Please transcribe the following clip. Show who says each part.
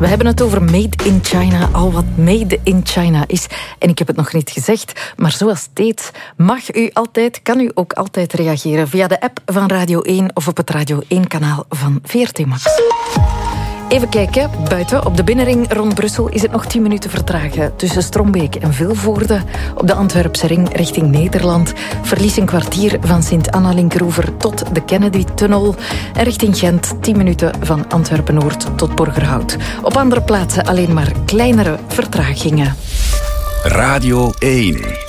Speaker 1: We hebben het over Made in China, al wat Made in China is. En ik heb het nog niet gezegd, maar zoals steeds kan u ook altijd reageren via de app van Radio 1 of op het Radio 1-kanaal van VRT Max. Even kijken, buiten op de binnenring rond Brussel is het nog 10 minuten vertragen. Tussen Strombeek en Vilvoorde. Op de Antwerpse ring richting Nederland. Verlies een kwartier van Sint-Anna-Linkeroever tot de Kennedy-tunnel. En richting Gent 10 minuten van Antwerpen-Noord tot Borgerhout. Op andere plaatsen alleen maar kleinere vertragingen.
Speaker 2: Radio 1.